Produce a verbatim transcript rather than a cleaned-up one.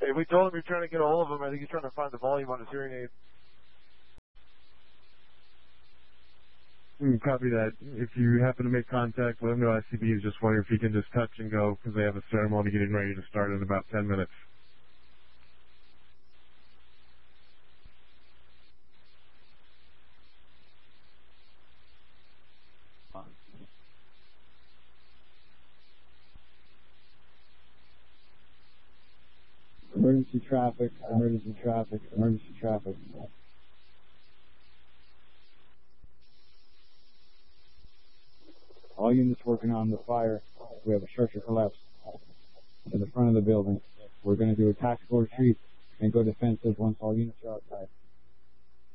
Okay, we told him you're trying to get a hold of him. I think he's trying to find the volume on his hearing aid. Mm, copy that. If you happen to make contact, let him know S C B is just wondering if he can just touch and go because they have a ceremony getting ready to start in about ten minutes. Emergency traffic, emergency traffic, emergency traffic. All units working on the fire. We have a structure collapse in the front of the building. We're going to do a tactical retreat and go defensive once all units are outside.